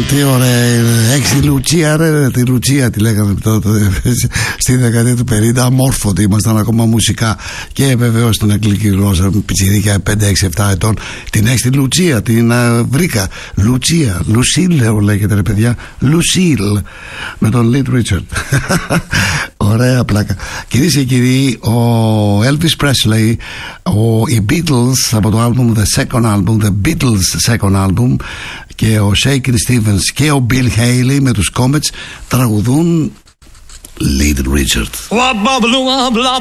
Τι ωραία. Έχεις τη Λουτσία, ρε. Τη Λουτσία τη λέγαμε τότε στη δεκαετία του 50. Αμόρφωτοι ήμασταν ακόμα μουσικά. Και βεβαίως στην αγγλική γλώσσα, πιτσιρίκια 5-6-7 ετών. Την έχεις τη Λουτσία, την βρήκα. Λουτσία, Λουσίλ λέγεται, ρε παιδιά. Λουσίλ. Με τον Λιτ Ρίτσαρντ. Ωραία πλάκα. Κυρίες και κύριοι, ο Elvis Presley, οι Beatles από το album The Second Album, The Beatles Second Album, και ο Shakin' Stevens και ο Bill Haley με τους Comets τραγουδούν Little Richard.